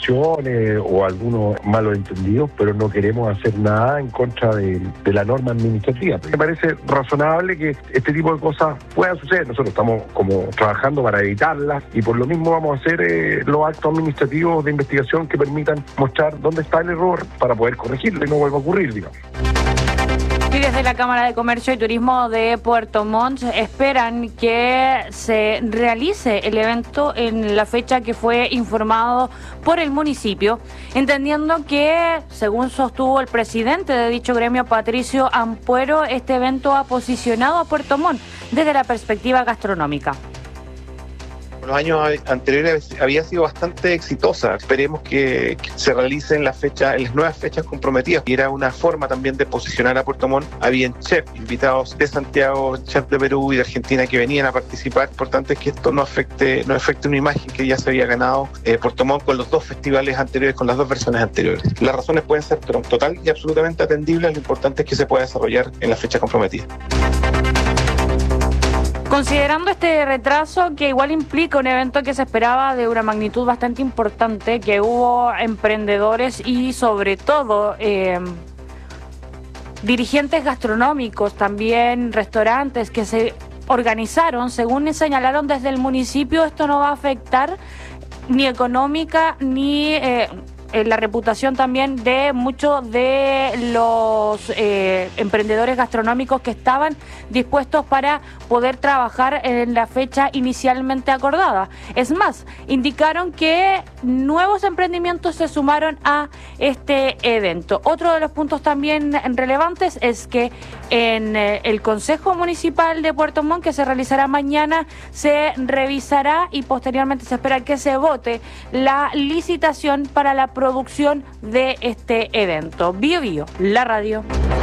distorsiones o algunos malos entendidos, pero no queremos hacer nada en contra de la norma administrativa. Me parece razonable que este tipo de cosas puedan suceder. Nosotros estamos como trabajando para evitarlas y por lo mismo vamos a hacer los actos administrativos de investigación que permitan mostrar dónde está el error para poder corregirlo y no vuelva a ocurrir, digamos. Y desde la Cámara de Comercio y Turismo de Puerto Montt esperan que se realice el evento en la fecha que fue informado por el municipio, entendiendo que, según sostuvo el presidente de dicho gremio, Patricio Ampuero, este evento ha posicionado a Puerto Montt desde la perspectiva gastronómica. Los años anteriores había sido bastante exitosa. Esperemos que se realicen las nuevas fechas comprometidas. Y era una forma también de posicionar a Puerto Montt. Habían chefs invitados de Santiago, chefs de Perú y de Argentina que venían a participar. Lo importante es que esto no afecte una imagen que ya se había ganado Puerto Montt con los dos festivales anteriores, con las dos versiones anteriores. Las razones pueden ser total y absolutamente atendibles. Lo importante es que se pueda desarrollar en la fecha comprometida. Considerando este retraso, que igual implica un evento que se esperaba de una magnitud bastante importante, que hubo emprendedores y sobre todo dirigentes gastronómicos, también restaurantes que se organizaron, según señalaron desde el municipio, esto no va a afectar ni económica ni la reputación también de muchos de los emprendedores gastronómicos que estaban dispuestos para poder trabajar en la fecha inicialmente acordada. Es más, indicaron que nuevos emprendimientos se sumaron a este evento. Otro de los puntos también relevantes es que en el Consejo Municipal de Puerto Montt, que se realizará mañana, se revisará y posteriormente se espera que se vote la licitación para la producción de este evento. Bio Bio, la radio.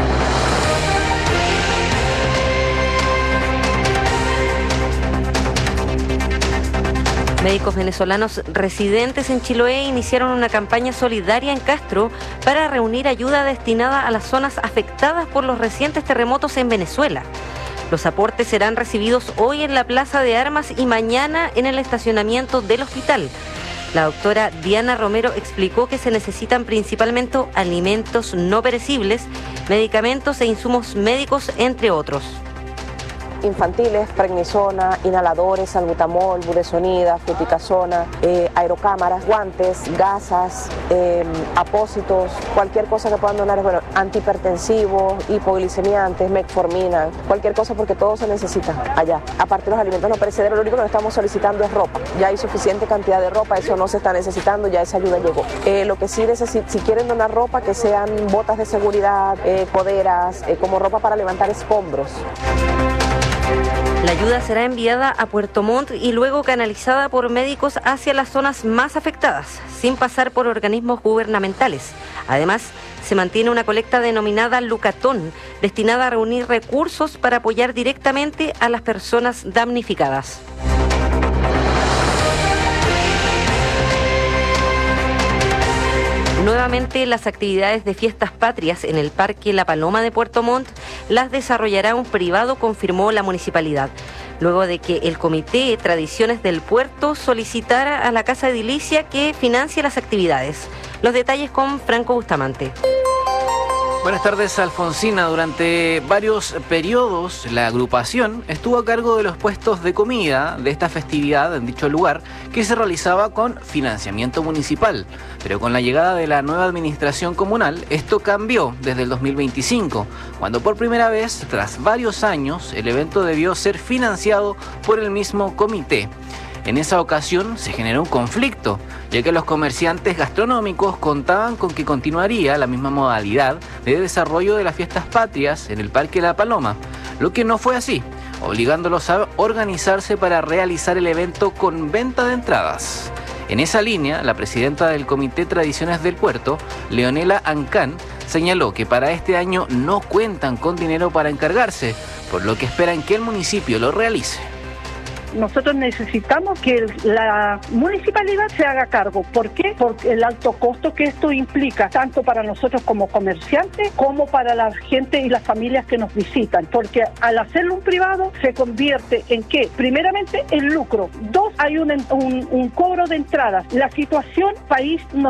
Médicos venezolanos residentes en Chiloé iniciaron una campaña solidaria en Castro para reunir ayuda destinada a las zonas afectadas por los recientes terremotos en Venezuela. Los aportes serán recibidos hoy en la Plaza de Armas y mañana en el estacionamiento del hospital. La doctora Diana Romero explicó que se necesitan principalmente alimentos no perecibles, medicamentos e insumos médicos, entre otros. Infantiles, prednisona, inhaladores, salbutamol, budesonida, fluticasona, aerocámaras, guantes, gasas, apósitos, cualquier cosa que puedan donar, antihipertensivos, hipoglicemiantes, metformina, cualquier cosa, porque todo se necesita allá. Aparte de los alimentos no perecederos, lo único que estamos solicitando es ropa. Ya hay suficiente cantidad de ropa, eso no se está necesitando, ya esa ayuda llegó. Lo que sí si quieren donar ropa, que sean botas de seguridad, coderas, como ropa para levantar escombros. La ayuda será enviada a Puerto Montt y luego canalizada por médicos hacia las zonas más afectadas, sin pasar por organismos gubernamentales. Además, se mantiene una colecta denominada Lucatón, destinada a reunir recursos para apoyar directamente a las personas damnificadas. Nuevamente, las actividades de fiestas patrias en el Parque La Paloma de Puerto Montt las desarrollará un privado, confirmó la municipalidad, luego de que el Comité Tradiciones del Puerto solicitara a la Casa Edilicia que financie las actividades. Los detalles con Franco Bustamante. Buenas tardes, Alfonsina. Durante varios periodos la agrupación estuvo a cargo de los puestos de comida de esta festividad en dicho lugar, que se realizaba con financiamiento municipal. Pero con la llegada de la nueva administración comunal, esto cambió desde el 2025, cuando por primera vez, tras varios años, el evento debió ser financiado por el mismo comité. En esa ocasión se generó un conflicto, ya que los comerciantes gastronómicos contaban con que continuaría la misma modalidad de desarrollo de las fiestas patrias en el Parque La Paloma, lo que no fue así, obligándolos a organizarse para realizar el evento con venta de entradas. En esa línea, la presidenta del Comité Tradiciones del Puerto, Leonela Ancán, señaló que para este año no cuentan con dinero para encargarse, por lo que esperan que el municipio lo realice. Nosotros necesitamos que la municipalidad se haga cargo. ¿Por qué? Porque el alto costo que esto implica, tanto para nosotros como comerciantes, como para la gente y las familias que nos visitan. Porque al hacerlo un privado, se convierte en que, primeramente, en lucro. Dos, hay un cobro de entradas. La situación país no